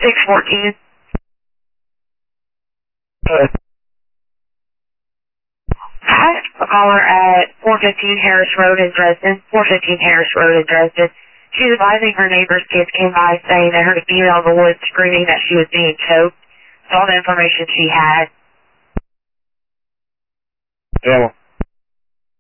614. Hi, a caller at 415 Harris Road in Dresden. 415 Harris Road in Dresden. She's advising her neighbor's kids came by saying they heard a female in the woods screaming that she was being choked. That's all the information she had. Yeah.